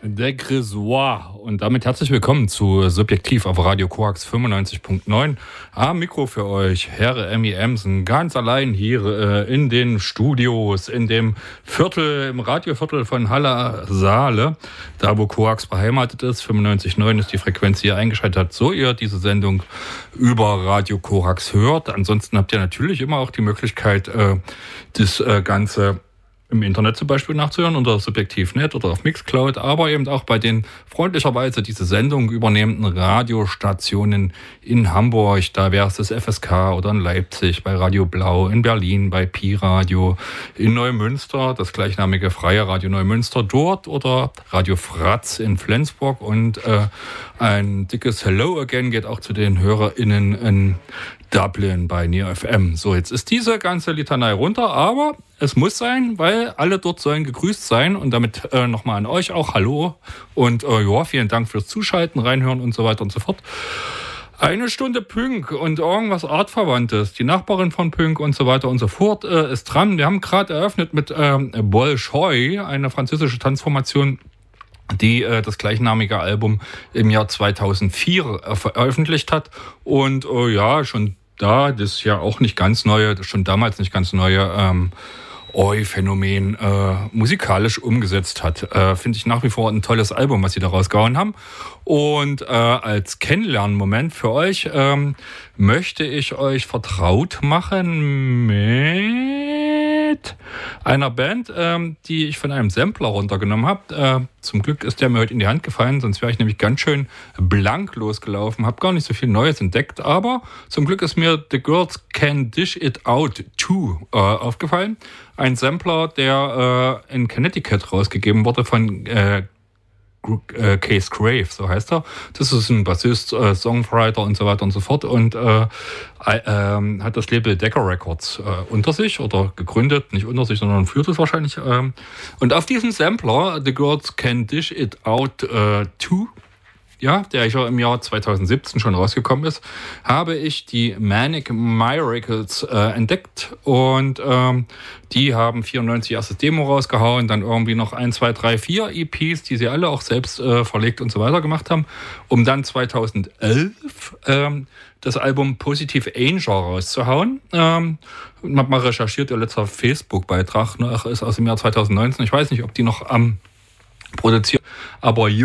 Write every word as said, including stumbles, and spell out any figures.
Der Griswoir. Und damit herzlich willkommen zu Subjektiv auf Radio Koax fünfundneunzig Punkt neun. Am Mikro für euch, Herr Emmy Emsen, ganz allein hier äh, in den Studios, in dem Viertel, im Radioviertel von Halle Saale, da wo Koax beheimatet ist. fünfundneunzig Komma neun ist die Frequenz, die ihr eingeschaltet habt, so ihr diese Sendung über Radio Koax hört. Ansonsten habt ihr natürlich immer auch die Möglichkeit, äh, das äh, Ganze im Internet zum Beispiel nachzuhören, unter Subjektiv Punkt net oder auf Mixcloud, aber eben auch bei den freundlicherweise diese Sendung übernehmenden Radiostationen in Hamburg. Da wäre es das F S K oder in Leipzig, bei Radio Blau, in Berlin, bei Pi Radio, in Neumünster, das gleichnamige Freie Radio Neumünster dort oder Radio Fratz in Flensburg. Und äh, ein dickes Hello again geht auch zu den HörerInnen in Dublin bei Neo F M. So, jetzt ist diese ganze Litanei runter, aber es muss sein, weil alle dort sollen gegrüßt sein. Und damit äh, nochmal an euch auch Hallo und äh, ja, vielen Dank fürs Zuschalten, Reinhören und so weiter und so fort. Eine Stunde Pünk und irgendwas Artverwandtes. Die Nachbarin von Pünk und so weiter und so fort äh, ist dran. Wir haben gerade eröffnet mit ähm, Bolshoi, eine französische Tanzformation, die äh, das gleichnamige Album im Jahr zweitausendvier äh, veröffentlicht hat. Und äh, ja, schon da, das ist ja auch nicht ganz neue, das schon damals nicht ganz neue ähm, Oi-Phänomen äh, musikalisch umgesetzt hat. Äh, Finde ich nach wie vor ein tolles Album, was sie da rausgehauen haben. Und äh, als Kennenlernmoment für euch ähm, möchte ich euch vertraut machen mit einer Band, ähm, die ich von einem Sampler runtergenommen habe. Äh, zum Glück ist der mir heute in die Hand gefallen, sonst wäre ich nämlich ganz schön blank losgelaufen. Habe gar nicht so viel Neues entdeckt, aber zum Glück ist mir The Girls Can Dish It Out zwei äh, aufgefallen. Ein Sampler, der äh, in Connecticut rausgegeben wurde von äh, äh, Case Grave, so heißt er. Das ist ein Bassist, äh, Songwriter und so weiter und so fort und äh, äh, hat das Label Decca Records äh, unter sich oder gegründet, nicht unter sich, sondern führt es wahrscheinlich. Äh. Und auf diesem Sampler, The Girls Can Dish It Out äh, zwei, ja, der ja im Jahr zweitausendsiebzehn schon rausgekommen ist, habe ich die Manic Miracles äh, entdeckt und ähm, die haben vierundneunzig erstes Demo rausgehauen, dann irgendwie noch eins, zwei, drei, vier E Ps, die sie alle auch selbst äh, verlegt und so weiter gemacht haben, um dann zweitausendelf ähm, das Album Positive Angel rauszuhauen. Ähm, ich habe mal recherchiert, ihr letzter Facebook-Beitrag ne, ist aus dem Jahr zweitausendneunzehn. Ich weiß nicht, ob die noch am ähm, produzieren, aber